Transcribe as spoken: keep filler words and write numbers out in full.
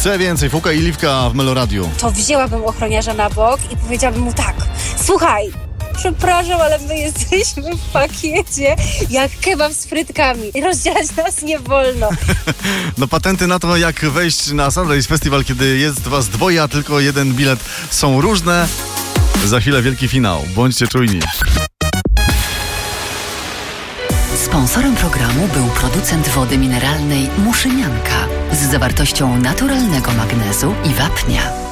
Chcę więcej. Fouka i Liwka w Meloradiu. To wzięłabym ochroniarza na bok i powiedziałabym mu tak: słuchaj, przepraszam, ale my jesteśmy w pakiecie jak kebab z frytkami. Rozdzielać nas nie wolno. No patenty na to, jak wejść na Sunrise Festival, kiedy jest was dwoje, a tylko jeden bilet, są różne. Za chwilę wielki finał. Bądźcie czujni. Sponsorem programu był producent wody mineralnej Muszynianka z zawartością naturalnego magnezu i wapnia.